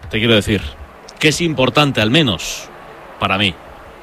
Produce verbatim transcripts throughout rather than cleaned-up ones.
te quiero decir, que es importante al menos para mí.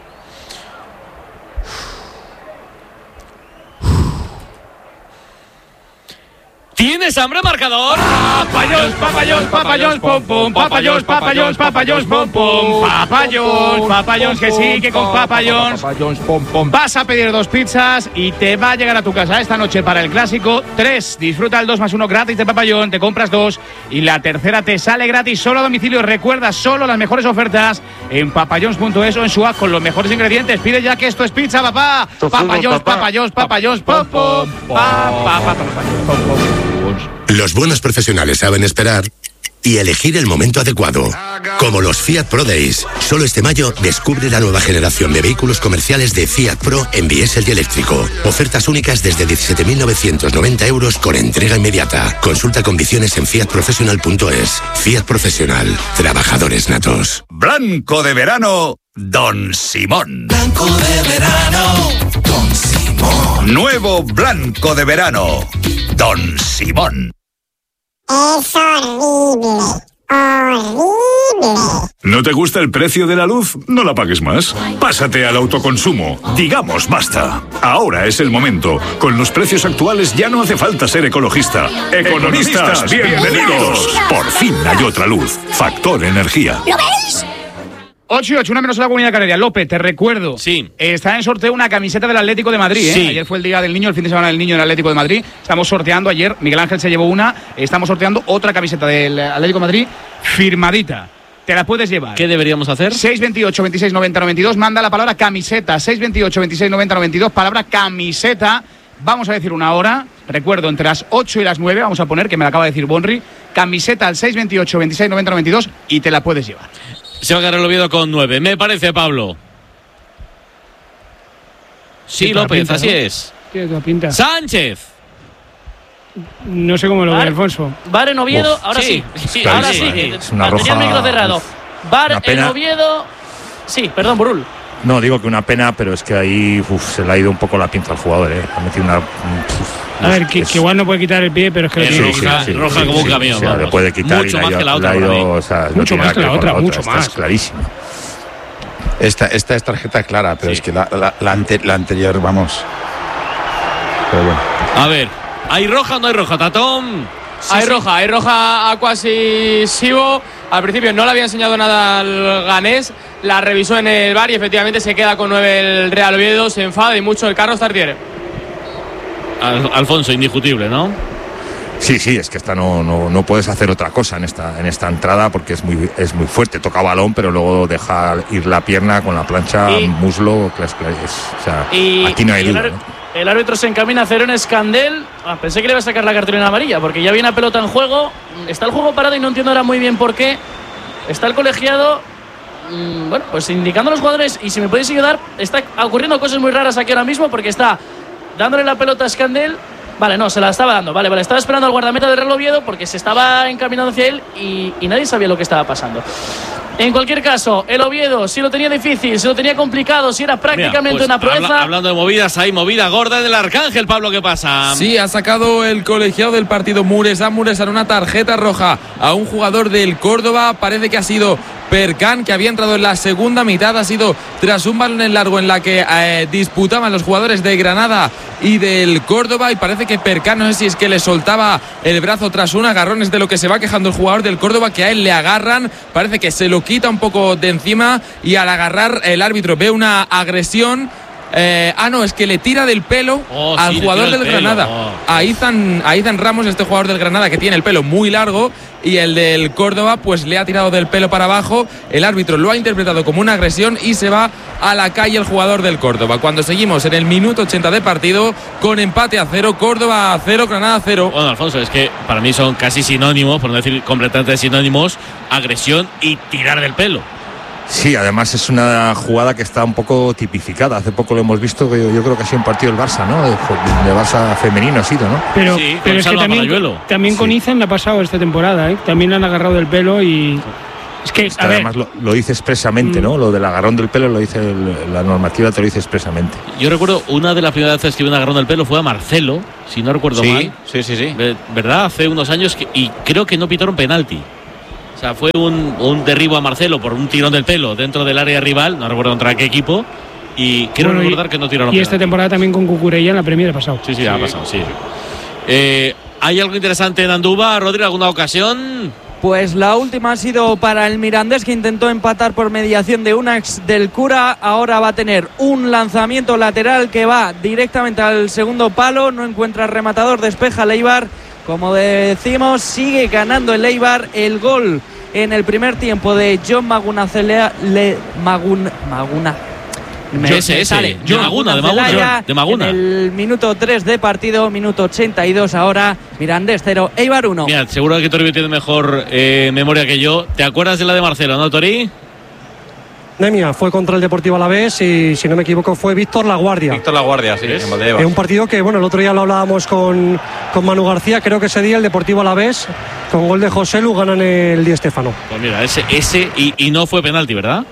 ¿Tienes hambre, marcador? Papayos, papayos, papayos, pom pom, papayos, papayos, papayos, pom pom, papayos, papayos, que sí, que con papayos vas a pedir dos pizzas y te va a llegar a tu casa esta noche para el clásico. Tres, disfruta el dos más uno gratis de papayón, te compras dos y la tercera te sale gratis solo a domicilio. Recuerda, solo las mejores ofertas en papayons punto es o en su app con los mejores ingredientes. Pide ya que esto es pizza, papá. Papayos, papayos, papayos, pom pom, papá, Los buenos profesionales saben esperar y elegir el momento adecuado. Como los Fiat Pro Days. Solo este mayo descubre la nueva generación de vehículos comerciales de Fiat Pro en diésel y eléctrico. Ofertas únicas desde diecisiete mil novecientos noventa euros con entrega inmediata. Consulta condiciones en fiat professional punto es. Fiat Profesional. Trabajadores natos. Blanco de verano, Don Simón. Blanco de verano, Don Simón. Nuevo Blanco de verano, Don Simón. Es horrible, horrible. ¿No te gusta el precio de la luz? No la pagues más. Pásate al autoconsumo. Digamos basta. Ahora es el momento. Con los precios actuales ya no hace falta ser ecologista. Economistas, bienvenidos. Por fin hay otra luz. Factor Energía. ¿Lo veis? ocho y ocho, una menos en la Comunidad Canaria. López, te recuerdo. Sí. Está en sorteo una camiseta del Atlético de Madrid. ¿eh? Sí. Ayer fue el Día del Niño, el fin de semana del Niño en el Atlético de Madrid. Estamos sorteando ayer. Miguel Ángel se llevó una. Estamos sorteando otra camiseta del Atlético de Madrid firmadita. Te la puedes llevar. ¿Qué deberíamos hacer? seis veintiocho, veintiséis noventa, noventa y dos. Manda la palabra camiseta. seis veintiocho, veintiséis noventa, noventa y dos. Palabra camiseta. Vamos a decir una hora. Recuerdo, entre las ocho y las nueve. Vamos a poner, que me la acaba de decir Bonri. Camiseta al seis veintiocho, veintiséis noventa, noventa y dos. Y te la puedes llevar. Se va a ganar el Oviedo con nueve. Me parece, Pablo. Sí, Tiene López, pinta, así ¿no? es. Tiene toda pinta. Sánchez. No sé cómo lo ve Vale. Alfonso. Bar en Oviedo, Uf, ahora sí. sí, sí, ahora sí, sí. sí. Es una Mantenía roja- el micro cerrado. Bar una en pena. Oviedo. Sí, perdón, Burul. No, digo que una pena, pero es que ahí uf, se le ha ido un poco la pinza al jugador, ¿eh? Ha metido una... uf, A ver, que, es- que igual no puede quitar el pie, pero es que lo Es tiene que roja, quitar. roja como un camión, O sea, le vamos. puede quitar Mucho y más le ha que la ido- otra le ha para ido, mí. o sea, no Mucho tiene más nada que la ver con otra, mucho esta más. Es clarísimo. Esta, esta es tarjeta clara, pero Sí. es que la, la, la, ante- la anterior, vamos. Pero bueno. A ver, ¿hay roja o no hay roja, Tatón? hay roja, hay roja a Quasisivo. Al principio no le había enseñado nada al ganés. La revisó en el V A R y efectivamente se queda con nueve el Real Oviedo. Se enfada y mucho el Carlos Tartiere. Al- Alfonso, indiscutible, ¿no? Sí, sí, es que esta no, no, no puedes hacer otra cosa en esta, en esta entrada porque es muy, es muy fuerte. Toca balón, pero luego deja ir la pierna con la plancha, Y- muslo. clas- clas- es- o sea, Y, aquí no hay y el, duda. ar- ¿no? el árbitro se encamina a hacer un escandel. Ah, pensé que le iba a sacar la cartulina amarilla porque ya viene la pelota en juego. Está el juego parado y no entiendo ahora muy bien por qué. Está el colegiado, mmm, bueno, pues indicando a los jugadores. Y si me podéis ayudar, está ocurriendo cosas muy raras aquí ahora mismo porque está dándole la pelota a Escandel. Vale, no, se la estaba dando. Vale, vale, estaba esperando al guardameta del Real Oviedo porque se estaba encaminando hacia él y, y nadie sabía lo que estaba pasando. En cualquier caso, el Oviedo si lo tenía difícil, si lo tenía complicado, si era prácticamente Mira, pues, una proeza. habla- hablando de movidas, hay movida gorda del Arcángel, Pablo, ¿qué pasa? Sí, ha sacado el colegiado del partido Muresan Muresan una tarjeta roja a un jugador del Córdoba. Parece que ha sido Percán, que había entrado en la segunda mitad. Ha sido tras un balón en largo en la que eh, disputaban los jugadores de Granada y del Córdoba. Y parece que Percán, no sé si es que le soltaba el brazo tras un agarrón, es de lo que se va quejando el jugador del Córdoba, que a él le agarran. Parece que se lo quita un poco de encima y al agarrar el árbitro ve una agresión. Eh, ah, no, es que le tira del pelo Oh, al sí, le jugador tira del el pelo. Granada. Oh. A Izan, a Izan Ramos, este jugador del Granada que tiene el pelo muy largo, y el del Córdoba pues le ha tirado del pelo para abajo. El árbitro lo ha interpretado como una agresión y se va a la calle el jugador del Córdoba. Cuando seguimos en el minuto ochenta de partido con empate a cero, Córdoba a cero, Granada a cero. Bueno, Alfonso, es que para mí son casi sinónimos, por no decir completamente sinónimos, agresión y tirar del pelo. Sí, además es una jugada que está un poco tipificada. Hace poco lo hemos visto, yo, yo creo que ha sido un partido del Barça, ¿no? De, de Barça femenino ha sido, ¿no? Pero, Sí, pero con es que Salva también, Parayuelo. también con Sí. Izan le ha pasado esta temporada, ¿eh? También le han agarrado del pelo y. Es que, Es que a ver, además lo, lo dice expresamente, ¿no? Lo del agarrón del pelo lo dice el- la normativa, te lo dice expresamente. Yo recuerdo una de las primeras veces que vi un agarrón del pelo fue a Marcelo, si no recuerdo Sí, mal. sí, sí, sí. Ve- ¿Verdad? Hace unos años que, y creo que no pitaron penalti. O sea, fue un, un derribo a Marcelo por un tirón del pelo dentro del área rival, no recuerdo contra qué equipo, y quiero bueno, recordar y, que no tiraron Y esta temporada también con Cucurella en la Premier ha pasado. Sí, sí, sí, ha pasado, sí. Eh, ¿Hay algo interesante en Andúba, Rodri, alguna ocasión? Pues la última ha sido para el Mirandés, que intentó empatar por mediación de Unax del Cura. Ahora va a tener un lanzamiento lateral que va directamente al segundo palo. No encuentra rematador, despeja Leibar. Como decimos, sigue ganando el Eibar. El gol en el primer tiempo de John Maguna Celea, Le, Magun, Maguna Me, ese, ese. Sale. John Maguna, de Maguna, de Maguna. En el minuto tres de partido, minuto ochenta y dos ahora, Mirandés cero, Eibar uno. Mira, seguro que Toribio tiene mejor eh, memoria que yo. ¿Te acuerdas de la de Marcelo, no, Tori? Nemia, fue contra el Deportivo Alavés y, si no me equivoco, fue Víctor Laguardia. Víctor Laguardia, sí, en Valdebebas. Es un partido que, bueno, el otro día lo hablábamos con, con Manu García. Creo que ese día el Deportivo Alavés, con gol de José Lu, ganan el Di Stéfano. Pues mira, ese, ese y, y no fue penalti, ¿verdad?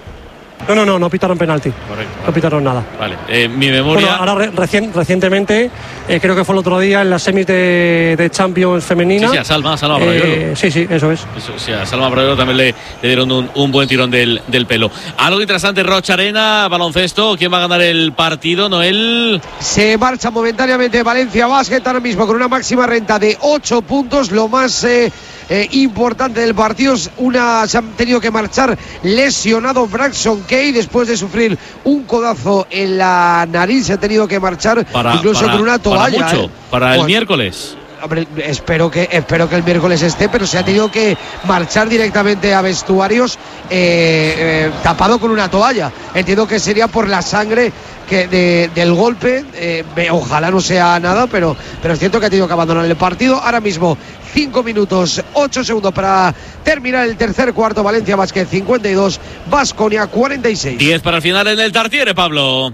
No, no, no, no pitaron penalti. Correcto. No pitaron nada. Vale, eh, mi memoria. Bueno, ahora re recien, recientemente, eh, creo que fue el otro día en las semis de, de Champions femenina. Sí, sí, a Salma, a Salma eh, Sí, sí, eso es. Eso, sí, a Salma Bravero también le, le dieron un, un buen tirón del, del pelo. Algo interesante, Rocha Arena, baloncesto. ¿Quién va a ganar el partido, Noel? Se marcha momentáneamente Valencia Basket ahora mismo con una máxima renta de ocho puntos. Lo más eh, eh, importante del partido es una. Se han tenido que marchar lesionado Braxton Kay después de sufrir un codazo en la nariz. Se ha tenido que marchar para, incluso para, con una toalla. Para, mucho, eh. para el pues, miércoles. Hombre, espero que espero que el miércoles esté, pero se ha tenido que marchar directamente a vestuarios eh, eh, tapado con una toalla. Entiendo que sería por la sangre que de, del golpe. Eh, ojalá no sea nada, pero, pero es cierto que ha tenido que abandonar el partido. Ahora mismo cinco minutos, ocho segundos para terminar el tercer cuarto. Valencia Basket cincuenta y dos, Baskonia cuarenta y seis. diez para el final en el Tartiere, Pablo.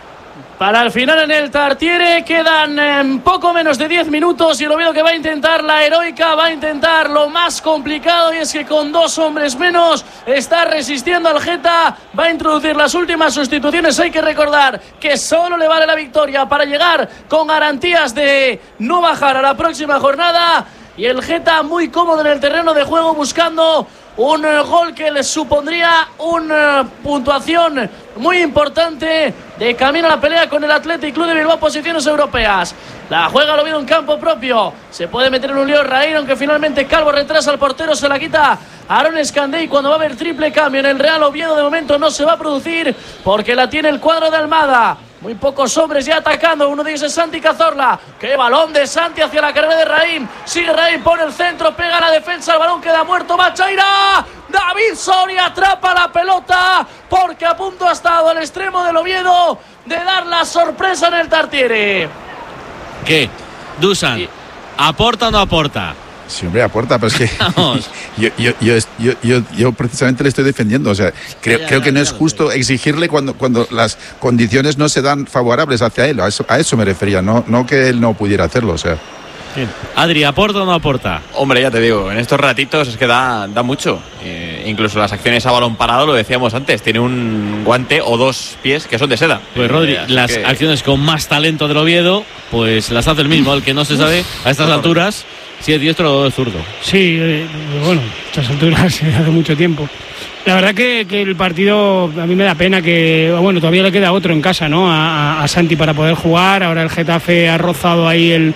Para el final en el Tartiere quedan eh, poco menos de diez minutos y el Oviedo que va a intentar la heroica, va a intentar lo más complicado, y es que con dos hombres menos está resistiendo al Geta, va a introducir las últimas sustituciones. Hay que recordar que solo le vale la victoria para llegar con garantías de no bajar a la próxima jornada, y el Geta muy cómodo en el terreno de juego buscando un uh, gol que les supondría una uh, puntuación muy importante de camino a la pelea con el Athletic Club de Bilbao, posiciones europeas. La juega el Oviedo en campo propio, se puede meter en un lío Raín, aunque finalmente Calvo retrasa al portero, se la quita Aaron Escandé, y cuando va a haber triple cambio en el Real Oviedo de momento no se va a producir porque la tiene el cuadro de Almada. Muy pocos hombres ya atacando. Uno de ellos es Santi Cazorla. ¡Qué balón de Santi hacia la carrera de Raím! Sigue Raím, pone el centro, pega la defensa, el balón queda muerto. Machaira. David Soria atrapa la pelota porque a punto ha estado al extremo del Oviedo de dar la sorpresa en el Tartiere. ¿Qué? Dusan, sí. ¿Aporta o no aporta? Sí, hombre, aporta, pero es que yo, yo, yo, yo, yo, yo precisamente le estoy defendiendo. O sea, creo, creo que no es justo exigirle cuando, cuando las condiciones no se dan favorables hacia él. A eso, a eso me refería, no, no que él no pudiera hacerlo. O sea. Bien. Adri, ¿aporta o no aporta? Hombre, ya te digo, en estos ratitos es que da, da mucho. Eh, incluso las acciones a balón parado, lo decíamos antes, tiene un guante o dos pies que son de seda. Pues Rodri, eh, las que... acciones con más talento del Oviedo, pues las hace el mismo, el que no se sabe a estas alturas si es diestro o es zurdo. Sí, eh, bueno, a estas alturas hace mucho tiempo. La verdad que, que el partido a mí me da pena que, bueno, todavía le queda otro en casa, ¿no? A, a Santi para poder jugar. Ahora el Getafe ha rozado ahí el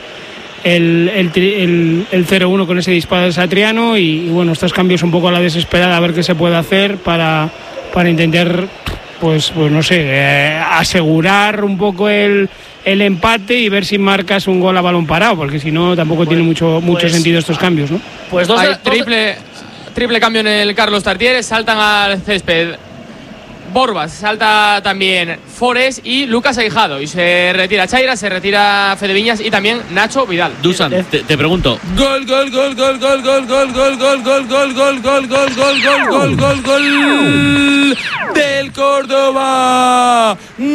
el, el, el, el cero uno con ese disparo de Satriano y, y bueno, estos cambios un poco a la desesperada, a ver qué se puede hacer para, para intentar, pues, pues no sé, eh, asegurar un poco el, el empate y ver si marcas un gol a balón parado, porque si no tampoco pues, tiene mucho, mucho pues, sentido estos cambios, ¿no? Pues dos, Hay triple, triple cambio en el Carlos Tartiere, saltan al césped Borbas, salta también Forés y Lucas Aijado, y se retira Chaira, se retira Fede Viñas y también Nacho Vidal. Dusan, te, te pregunto. Gol, gol, gol, gol, gol, gol, gol, gol, gol, gol, gol, gol, gol, gol, gol, gol, gol, gol, gol del Córdoba.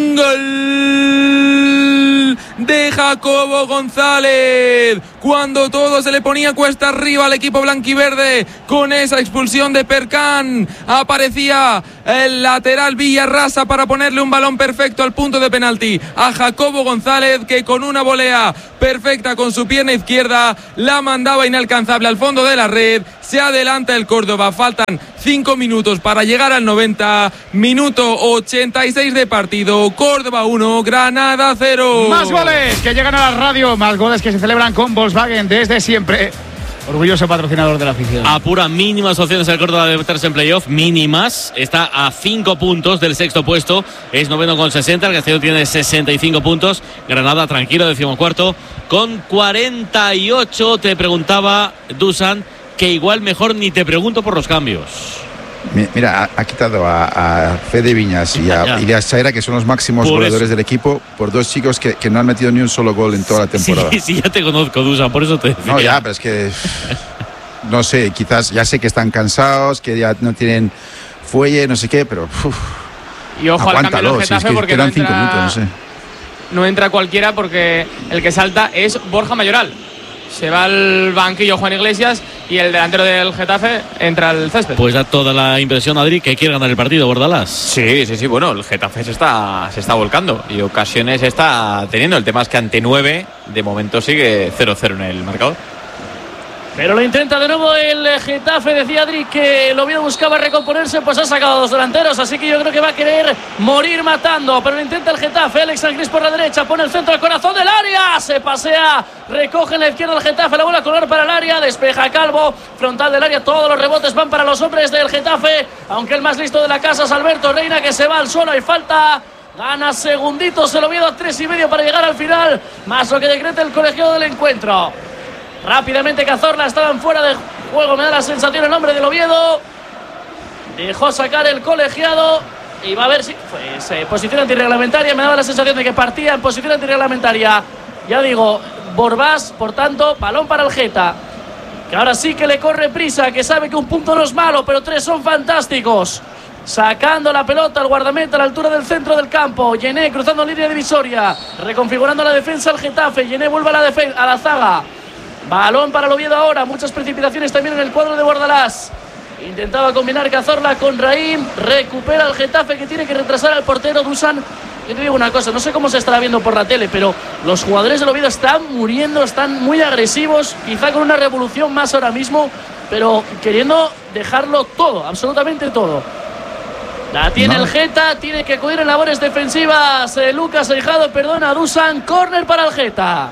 Gol de Jacobo González. Cuando todo se le ponía cuesta arriba al equipo blanquiverde con esa expulsión de Percán, aparecía el lateral Villarrasa para ponerle un balón perfecto al punto de penalti a Jacobo González, que con una volea perfecta con su pierna izquierda la mandaba inalcanzable al fondo de la red. Se adelanta el Córdoba. Faltan cinco minutos para llegar al noventa. Minuto ochenta y seis de partido. Córdoba uno, Granada cero. Más goles que llegan a la radio, más goles que se celebran con Volkswagen desde siempre. Orgulloso patrocinador de la afición. Apura mínimas opciones el Córdoba de meterse en playoff, mínimas. Está a cinco puntos del sexto puesto. Es noveno con sesenta. El Castellón tiene sesenta y cinco puntos. Granada tranquilo, decimocuarto con cuarenta y ocho. Te preguntaba, Dusan, que igual mejor ni te pregunto por los cambios. Mira, ha, ha quitado a, a Fede Viñas y a Ilias Chaira, que son los máximos por goleadores eso. del equipo, por dos chicos que, que no han metido ni un solo gol en toda la temporada. Sí, sí, ya te conozco, Dusan, por eso te decía. No, ya, pero es que no sé, quizás ya sé que están cansados, que ya no tienen fuelle, no sé qué, pero uf, y ojo al cambio del Getafe, si es que porque quedan no entra, cinco minutos, no sé. No entra cualquiera, porque el que salta es Borja Mayoral. Se va al banquillo Juan Iglesias y el delantero del Getafe entra al césped. Pues da toda la impresión, Adri, que quiere ganar el partido, Bordalás. Sí, sí, sí. Bueno, el Getafe se está, se está volcando y ocasiones está teniendo. El tema es que ante nueve, de momento sigue cero cero en el marcador. Pero lo intenta de nuevo el Getafe. Decía Adri que el Oviedo buscaba recomponerse, pues ha sacado dos delanteros, así que yo creo que va a querer morir matando. Pero lo intenta el Getafe. Alex Sancrist por la derecha, pone el centro al corazón del área, se pasea, recoge en la izquierda el Getafe, la bola a colgar para el área, despeja Calvo, frontal del área, todos los rebotes van para los hombres del Getafe, aunque el más listo de la casa es Alberto Reina, que se va al suelo y falta. Gana segunditos el Oviedo a tres y medio para llegar al final, más lo que decreta el colegiado del encuentro. Rápidamente Cazorla, estaban fuera de juego, me da la sensación el hombre del Oviedo. Dejó sacar el colegiado y va a ver si pues, eh, posición antirreglamentaria. Me daba la sensación de que partía en posición antirreglamentaria. Ya digo, Borbás, por tanto, balón para el Geta, que ahora sí que le corre prisa, que sabe que un punto no es malo, pero tres son fantásticos. Sacando la pelota al guardameta a la altura del centro del campo. Yené cruzando línea divisoria, reconfigurando la defensa al Getafe. Yené vuelve a la, defen- a la zaga. Balón para el Oviedo ahora, muchas precipitaciones también en el cuadro de Bordalás. Intentaba combinar Cazorla con Raim, recupera el Getafe, que tiene que retrasar al portero Dusan. Yo te digo una cosa, no sé cómo se estará viendo por la tele, pero los jugadores del Oviedo están muriendo, están muy agresivos, quizá con una revolución más ahora mismo, pero queriendo dejarlo todo, absolutamente todo. La tiene no. el Geta, tiene que acudir en labores defensivas. Eh, Lucas Aijado, perdona, Dusan, córner para el Geta.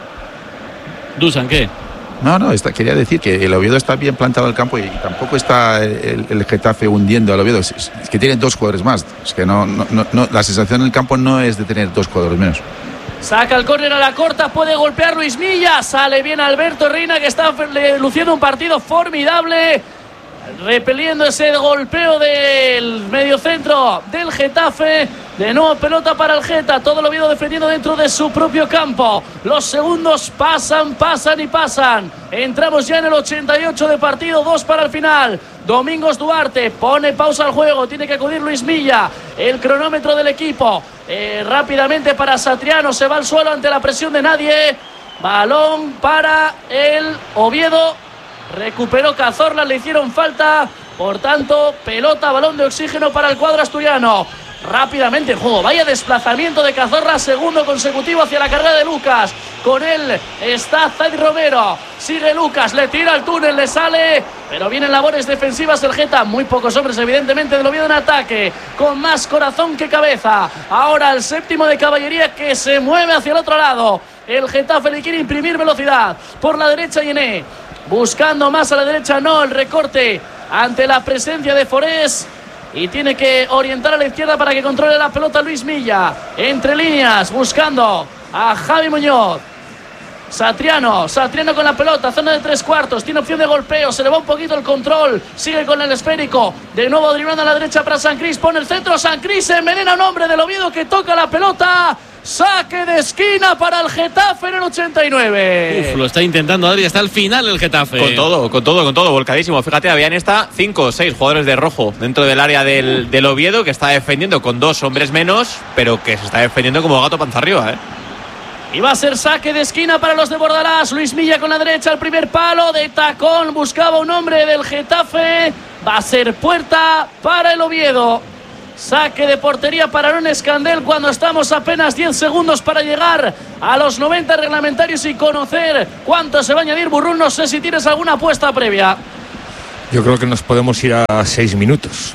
Dusan, ¿qué? No, no, está, quería decir que el Oviedo está bien plantado al campo y tampoco está el, el Getafe hundiendo al Oviedo. Es, es que tienen dos jugadores más. Es que no, no, no, la sensación en el campo no es de tener dos jugadores menos. Saca el córner a la corta, puede golpear Luis Milla. Sale bien Alberto Reina, que está luciendo un partido formidable, repeliendo ese golpeo del mediocentro del Getafe. De nuevo pelota para el Geta, todo lo Oviedo defendiendo dentro de su propio campo. Los segundos pasan, pasan y pasan. Entramos ya en el ochenta y ocho de partido, dos para el final. Domingos Duarte pone pausa al juego, tiene que acudir Luis Milla. El cronómetro del equipo, eh, rápidamente para Satriano, se va al suelo ante la presión de nadie. Balón para el Oviedo. Recuperó Cazorla, le hicieron falta. Por tanto, pelota, balón de oxígeno para el cuadro asturiano. Rápidamente el juego, vaya desplazamiento de Cazorla, segundo consecutivo hacia la carrera de Lucas. Con él está Zaid Romero, sigue Lucas, le tira al túnel, le sale, pero vienen labores defensivas el Geta. Muy pocos hombres evidentemente del Oviedo en ataque, con más corazón que cabeza. Ahora el séptimo de caballería, que se mueve hacia el otro lado. El Getafe le quiere imprimir velocidad por la derecha. Yené buscando más a la derecha, no, el recorte ante la presencia de Forés. Y tiene que orientar a la izquierda para que controle la pelota Luis Milla. Entre líneas, buscando a Javi Muñoz. Satriano, Satriano con la pelota, zona de tres cuartos, tiene opción de golpeo, se le va un poquito el control, sigue con el esférico, de nuevo driblando a la derecha para Sancrist, pone el centro, Sancrist envenena a un hombre del Oviedo que toca la pelota. Saque de esquina para el Getafe en el ochenta y nueve. Uf, lo está intentando Adri hasta el final el Getafe. Con todo, con todo, con todo, volcadísimo. Fíjate, había en esta cinco o seis jugadores de rojo dentro del área del, del Oviedo, que está defendiendo con dos hombres menos, pero que se está defendiendo como gato panza arriba, ¿eh? Y va a ser saque de esquina para los de Bordalás. Luis Milla con la derecha, el primer palo de tacón, buscaba un hombre del Getafe. Va a ser puerta para el Oviedo. Saque de portería para Aaron Escandel cuando estamos apenas diez segundos para llegar a los noventa reglamentarios y conocer cuánto se va a añadir Burrún. No sé si tienes alguna apuesta previa. Yo creo que nos podemos ir a seis minutos.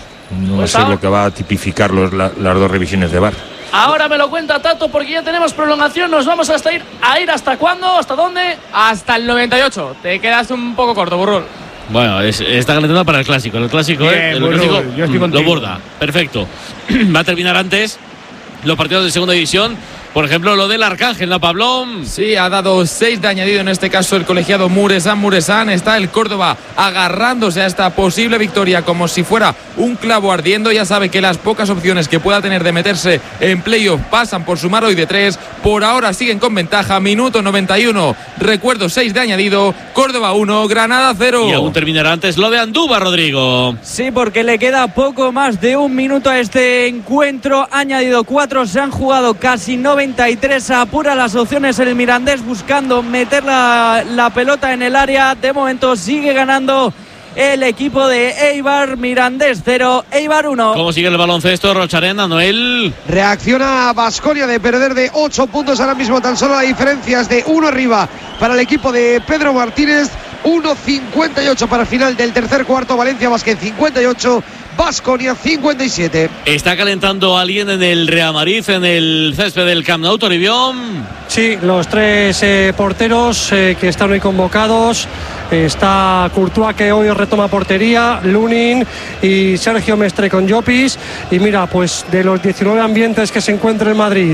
No Pues sé ahora- lo que va a tipificar los, la- las dos revisiones de V A R. Ahora me lo cuenta Tato porque ya tenemos prolongación. Nos vamos hasta ir a ir hasta cuándo, hasta dónde. Hasta el noventa y ocho. Te quedas un poco corto, Burrol. Bueno, es- está calentando para el clásico. El clásico, Bien, ¿eh? El Burrul, clásico yo estoy mm, lo contigo. borda. Perfecto. Va a terminar antes los partidos de segunda división. Por ejemplo, lo del Arcángel, ¿no, Pablón? Sí, ha dado seis de añadido en este caso el colegiado Muresan Muresan. Está el Córdoba agarrándose a esta posible victoria como si fuera un clavo ardiendo. Ya sabe que las pocas opciones que pueda tener de meterse en playoff pasan por sumar hoy de tres. Por ahora siguen con ventaja. Minuto noventa y uno. Recuerdo, seis de añadido. Córdoba uno, Granada cero. Y aún terminará antes lo de Andúba, Rodrigo. Sí, porque le queda poco más de un minuto a este encuentro. Ha añadido cuatro, se han jugado casi noventa y tres. Apura las opciones el Mirandés buscando meter la, la pelota en el área. De momento sigue ganando el equipo de Eibar. Mirandés cero, Eibar uno. ¿Cómo sigue el baloncesto, Rocharena, Noel? Reacciona Baskonia de perder de ocho puntos ahora mismo, tan solo la diferencia es de uno arriba para el equipo de Pedro Martínez. uno cincuenta y ocho para el final del tercer cuarto. Valencia Basket cincuenta y ocho, Baskonia cincuenta y siete. ¿Está calentando alguien en el Real Madrid, en el césped del Camp Nou, Toribio? Sí, los tres eh, porteros eh, que están hoy convocados. Eh, está Courtois, que hoy retoma portería, Lunin y Sergio Mestre con Llopis. Y mira, pues de los diecinueve ambientes que se encuentran en Madrid,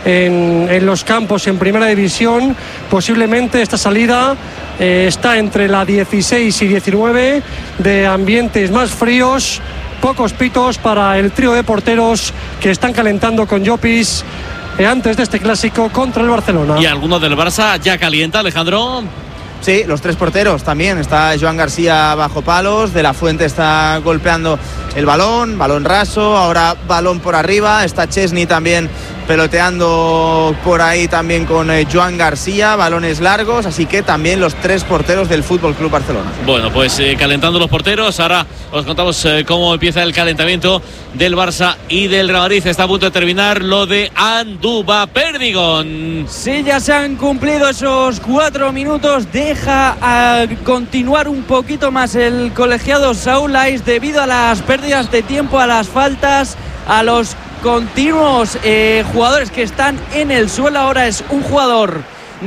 en, en los campos en primera división, posiblemente esta salida eh, está entre la dieciséis y diecinueve de ambientes más fríos. Pocos pitos para el trío de porteros que están calentando con Llopis eh, antes de este clásico contra el Barcelona. ¿Y alguno del Barça ya calienta, Alejandro? Sí, los tres porteros también. Está Joan García bajo palos, De La Fuente está golpeando el balón, balón raso, ahora balón por arriba. Está Chesney también peloteando por ahí también con eh, Joan García, balones largos, así que también los tres porteros del Fútbol Club Barcelona. Bueno, pues eh, calentando los porteros. Ahora os contamos eh, cómo empieza el calentamiento del Barça y del Real Madrid. Está a punto de terminar lo de Andúba Perdigón. Sí, ya se han cumplido esos cuatro minutos. Deja a continuar un poquito más el colegiado Saúl Ais debido a las pérdidas de tiempo, a las faltas, a los continuos eh, jugadores que están en el suelo. Ahora es un jugador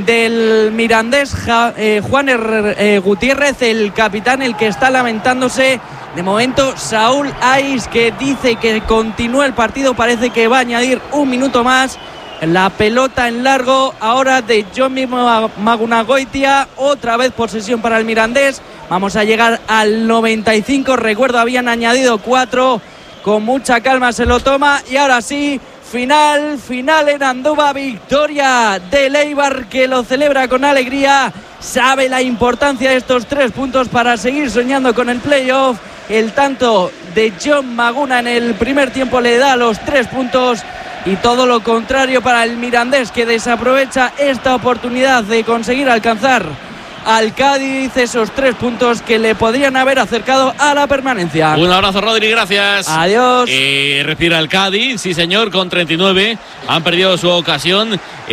del Mirandés, ja, eh, Juan R, eh, Gutiérrez, el capitán, el que está lamentándose. De momento Saúl Ais, que dice que continúa el partido, parece que va a añadir un minuto más. La pelota en largo ahora de John mismo Magunagoitia. Otra vez posesión para el Mirandés. Vamos a llegar al noventa y cinco. Recuerdo, habían añadido cuatro. Con mucha calma se lo toma. Y ahora sí, final, final en Andúba. Victoria del Eibar, que lo celebra con alegría. Sabe la importancia de estos tres puntos para seguir soñando con el playoff. El tanto de John Maguna en el primer tiempo le da los tres puntos. Y todo lo contrario para el Mirandés, que desaprovecha esta oportunidad de conseguir alcanzar al Cádiz esos tres puntos que le podrían haber acercado a la permanencia. Un abrazo, Rodri, gracias. Adiós. Eh, respira el Cádiz, sí señor, con treinta y nueve. Han perdido su ocasión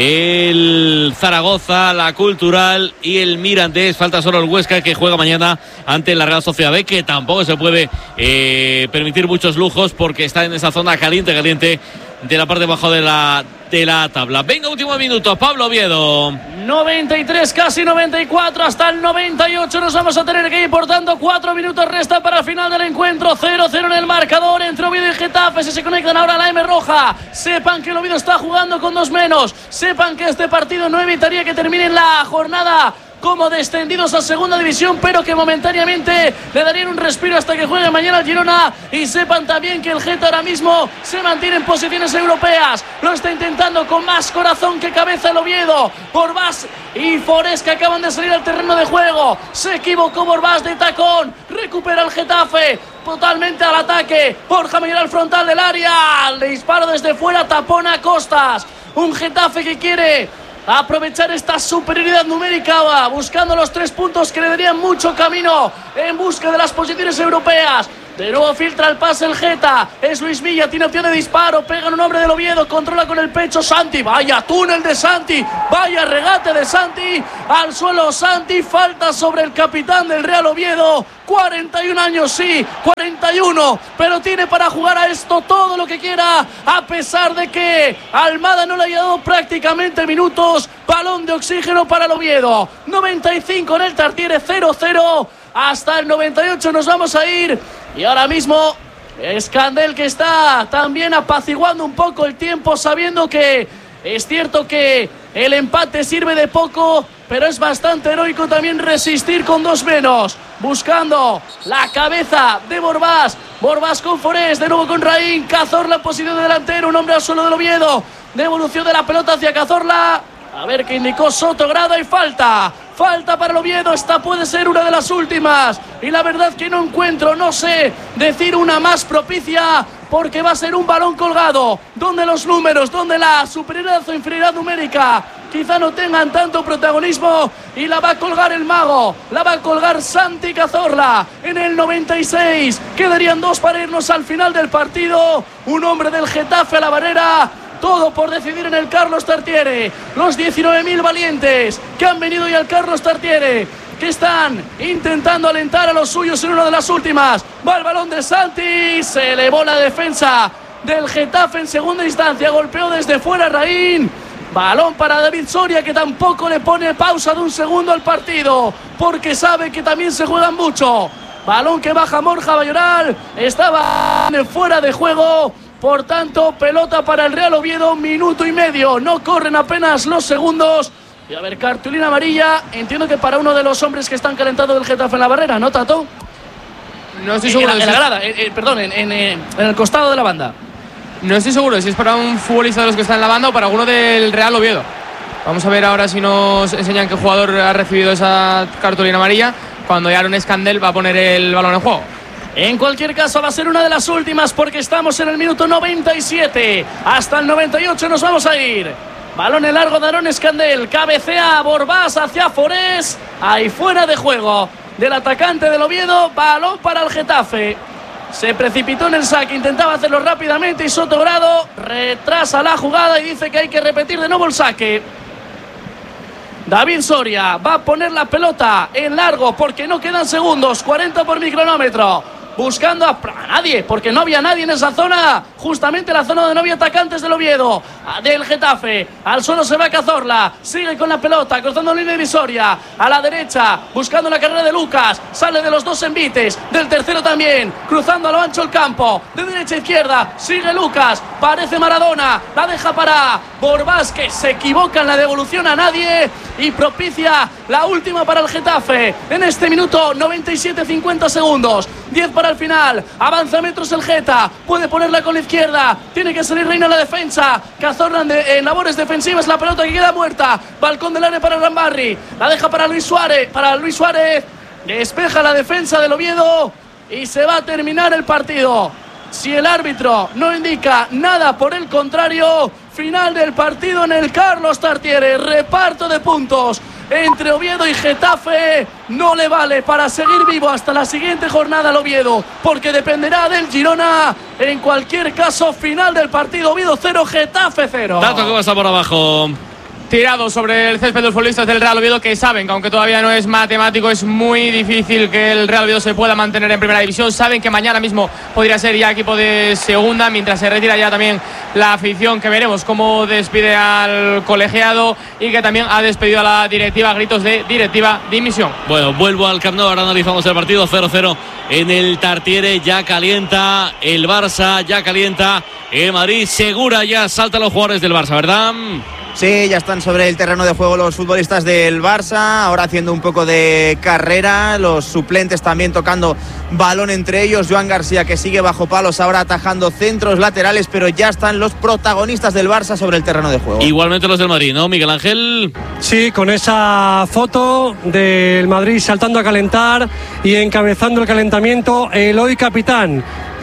el Zaragoza, la Cultural y el Mirandés. Falta solo el Huesca, que juega mañana ante la Real Sociedad B, que tampoco se puede eh, permitir muchos lujos porque está en esa zona caliente, caliente de la parte de abajo de la, de la tabla. Venga, último minuto, Pablo Oviedo. noventa y tres, casi noventa y cuatro, hasta el noventa y ocho nos vamos a tener que ir. Por tanto, cuatro minutos resta para el final del encuentro. cero cero en el marcador entre Oviedo y Getafe. Si se conectan ahora a la M roja, sepan que el Oviedo está jugando con dos menos. Sepan que este partido no evitaría que termine la jornada como descendidos a segunda división, pero que momentáneamente le darían un respiro hasta que juegue mañana el Girona. Y sepan también que el Geta ahora mismo se mantiene en posiciones europeas. Lo está intentando con más corazón que cabeza el Oviedo. Borbás y Forés, que acaban de salir al terreno de juego. Se equivocó Borbás de tacón. Recupera el Getafe totalmente al ataque. Borja Mayor al frontal del área. Le disparo desde fuera, tapón a Costas. Un Getafe que quiere aprovechar esta superioridad numérica, buscando los tres puntos que le darían mucho camino en busca de las posiciones europeas. De nuevo filtra el pase el Geta. Es Luis Villa, tiene opción de disparo. Pega en un hombre del Oviedo. Controla con el pecho Santi. Vaya túnel de Santi. Vaya regate de Santi. Al suelo Santi. Falta sobre el capitán del Real Oviedo. cuarenta y un años, sí. cuarenta y uno. Pero tiene para jugar a esto todo lo que quiera. A pesar de que Almada no le haya dado prácticamente minutos. Balón de oxígeno para el Oviedo. noventa y cinco en el Tartiere. cero cero. Hasta el noventa y ocho nos vamos a ir. Y ahora mismo Scandell, que está también apaciguando un poco el tiempo, sabiendo que es cierto que el empate sirve de poco, pero es bastante heroico también resistir con dos menos. Buscando la cabeza de Borbás. Borbás con Forés, de nuevo con Raín. Cazorla en posición de delantero, un hombre al suelo del Oviedo. Devolución de la pelota hacia Cazorla. A ver qué indicó Sotogrado y falta. Falta para el Oviedo, esta puede ser una de las últimas. Y la verdad que no encuentro, no sé decir una más propicia, porque va a ser un balón colgado, donde los números, donde la superioridad o inferioridad numérica quizá no tengan tanto protagonismo, y la va a colgar el mago, la va a colgar Santi Cazorla en el noventa y seis. Quedarían dos para irnos al final del partido. Un hombre del Getafe a la barrera. Todo por decidir en el Carlos Tartiere. Los diecinueve mil valientes que han venido hoy al Carlos Tartiere, que están intentando alentar a los suyos en una de las últimas. Va el balón de Santi. Se elevó la defensa del Getafe en segunda instancia. Golpeó desde fuera Raín. Balón para David Soria, que tampoco le pone pausa de un segundo al partido, porque sabe que también se juegan mucho. Balón que baja Borja Mayoral. Estaba fuera de juego. Por tanto, pelota para el Real Oviedo, minuto y medio. No corren apenas los segundos. Y a ver, cartulina amarilla. Entiendo que para uno de los hombres que están calentando del Getafe en la barrera, ¿no, Tato? No estoy seguro. En la, en la grada, eh, eh, perdón, en, en, en el costado de la banda. No estoy seguro si es para un futbolista de los que está en la banda o para alguno del Real Oviedo. Vamos a ver ahora si nos enseñan qué jugador ha recibido esa cartulina amarilla, cuando ya Aaron Scandell va a poner el balón en juego. En cualquier caso, va a ser una de las últimas, porque estamos en el minuto noventa y siete. Hasta el noventa y ocho nos vamos a ir. Balón en largo de Aaron Scandell. Cabecea Borbás hacia Forés. Ahí fuera de juego del atacante del Oviedo. Balón para el Getafe. Se precipitó en el saque, intentaba hacerlo rápidamente y Sotogrado retrasa la jugada y dice que hay que repetir de nuevo el saque. David Soria va a poner la pelota en largo porque no quedan segundos. cuarenta por mi cronómetro. Buscando a, a nadie, porque no había nadie en esa zona. Justamente la zona donde no había atacantes del Oviedo, del Getafe. Al suelo se va Cazorla. Sigue con la pelota, cruzando línea divisoria. A la derecha, buscando la carrera de Lucas. Sale de los dos envites. Del tercero también. Cruzando a lo ancho el campo. De derecha a izquierda. Sigue Lucas. Parece Maradona. La deja para Borbás, que se equivoca en la devolución a nadie. Y propicia la última para el Getafe. En este minuto noventa y siete, cincuenta segundos. diez para el final. Avanza metros el Geta. Puede ponerla con la izquierda. Tiene que salir Reina en la defensa. Cazorla en, de, en labores defensivas. La pelota que queda muerta. Balcón del área para Rambarri. La deja para Luis Suárez. Para Luis Suárez. Despeja la defensa del Oviedo. Y se va a terminar el partido. Si el árbitro no indica nada por el contrario, final del partido en el Carlos Tartiere. Reparto de puntos entre Oviedo y Getafe. No le vale para seguir vivo hasta la siguiente jornada al Oviedo, porque dependerá del Girona. En cualquier caso, final del partido. Oviedo cero, Getafe cero. Dato que va a estar por abajo. Tirado sobre el césped de los futbolistas del Real Oviedo, que saben que aunque todavía no es matemático, es muy difícil que el Real Oviedo se pueda mantener en primera división. Saben que mañana mismo podría ser ya equipo de segunda, mientras se retira ya también la afición, que veremos cómo despide al colegiado y que también ha despedido a la directiva, gritos de directiva dimisión. Bueno, vuelvo al Camp Nou, ahora analizamos el partido. Cero cero en el Tartiere. Ya calienta el Barça, ya calienta el Madrid. Segura ya saltan los jugadores del Barça, ¿verdad? Sí, ya están sobre el terreno de juego los futbolistas del Barça, ahora haciendo un poco de carrera, los suplentes también tocando balón entre ellos. Joan García, que sigue bajo palos, ahora atajando centros laterales, pero ya están los protagonistas del Barça sobre el terreno de juego. Igualmente los del Madrid, ¿no, Miguel Ángel? Sí, con esa foto del Madrid saltando a calentar y encabezando el calentamiento, el hoy capitán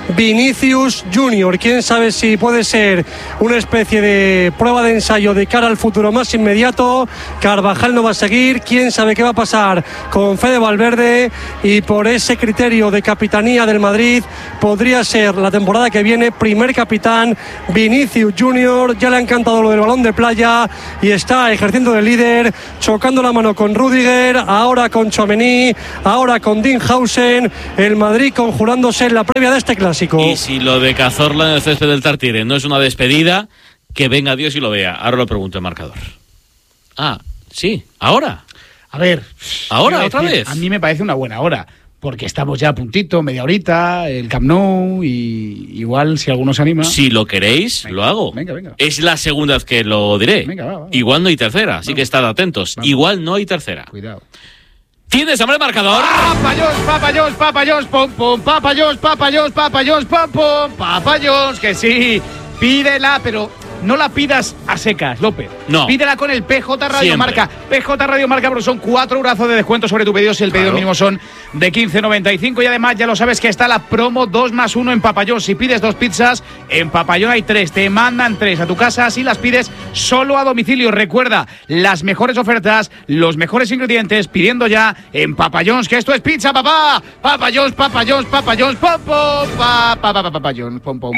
Vinicius Junior. Quién sabe si puede ser una especie de prueba de ensayo de cara al futuro más inmediato. Carvajal no va a seguir, quién sabe qué va a pasar con Fede Valverde, y por ese criterio de capitanía del Madrid podría ser la temporada que viene primer capitán Vinicius Junior. Ya le ha encantado lo del balón de playa y está ejerciendo de líder, chocando la mano con Rüdiger, ahora con Tchouaméni, ahora con Dinghausen. El Madrid conjurándose en la previa de este clásico. Y si lo de Cazorla en el césped del Tartiere no es una despedida, que venga Dios y lo vea. Ahora lo pregunto el marcador. Ah, sí, ahora. A ver. ¿Ahora, otra decir, vez? A mí me parece una buena hora, porque estamos ya a puntito, media horita, el Camp Nou, y igual si alguno se anima. Si lo queréis, venga, lo hago. Venga, venga. Es la segunda vez que lo diré. Venga, va, va, va. Igual no hay tercera, así Vamos. que estad atentos. Vamos. Igual no hay tercera. Cuidado. ¿Tienes hambre el marcador? Papayos, papayos, papayos, pom, pom, papayos, papayos, papayos, pom, pom, papayos, que sí. Pídela, pero no la pidas a secas, López. No. Pídela con el P J Radio Siempre. Marca. P J Radio Marca, porque son cuatro eurazos de descuento sobre tu pedido si el pedido Claro. mínimo son de quince noventa y cinco. Y además ya lo sabes que está la promo dos más uno en Papayón. Si pides dos pizzas, en Papayón hay tres. Te mandan tres a tu casa si las pides solo a domicilio. Recuerda, las mejores ofertas, los mejores ingredientes, pidiendo ya en Papayón, que esto es pizza, papá. Papayón, papayón, papayón, pom, pom, pa, pa, pa, pa, papayón, pom, pom.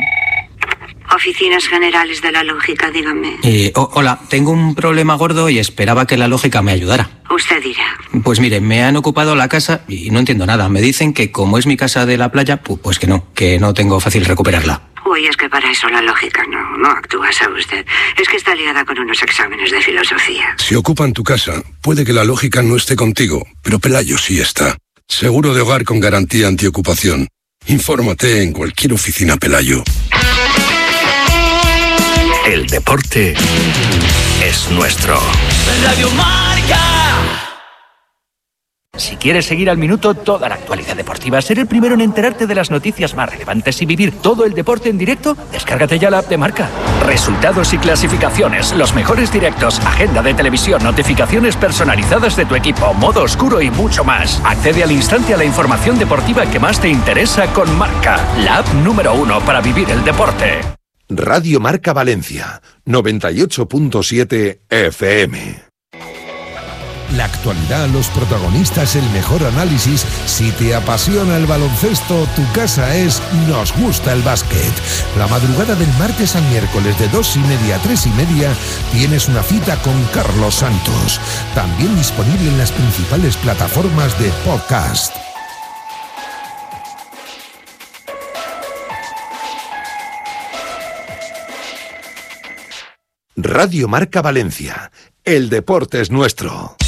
Oficinas Generales de la Lógica, dígame. Eh, oh, hola, tengo un problema gordo y esperaba que la lógica me ayudara. Usted dirá. Pues mire, me han ocupado la casa y no entiendo nada. Me dicen que como es mi casa de la playa, pu- pues que no, que no tengo fácil recuperarla. Uy, es que para eso la lógica no, no actúa, ¿sabe usted? Es que está liada con unos exámenes de filosofía. Si ocupan tu casa, puede que la lógica no esté contigo, pero Pelayo sí está. Seguro de hogar con garantía antiocupación. Infórmate en cualquier oficina Pelayo. El deporte es nuestro. Radio Marca. Si quieres seguir al minuto toda la actualidad deportiva, ser el primero en enterarte de las noticias más relevantes y vivir todo el deporte en directo, descárgate ya la app de Marca. Resultados y clasificaciones, los mejores directos, agenda de televisión, notificaciones personalizadas de tu equipo, modo oscuro y mucho más. Accede al instante a la información deportiva que más te interesa con Marca, la app número uno para vivir el deporte. Radio Marca Valencia, noventa y ocho punto siete F M. La actualidad, los protagonistas, el mejor análisis. Si te apasiona el baloncesto, tu casa es Nos Gusta el Básquet. La madrugada del martes al miércoles de dos y media a tres y media tienes una cita con Carlos Santos. También disponible en las principales plataformas de podcast. Radio Marca Valencia, el deporte es nuestro.